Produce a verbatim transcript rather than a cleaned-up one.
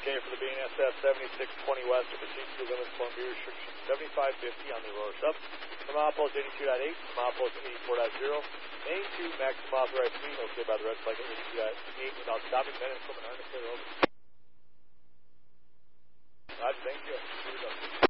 Okay, for the B N S F seventy-six twenty West, it proceeds to limits form beer restriction seventy-five fifty on the Aurora sub. From outpost eighty-two point eight, from outpost eighty-four point zero. Main two, maximum authorized speed, okay by the red flag eighty-two point eight without stopping, men and from an harness clear over. Roger, thank you.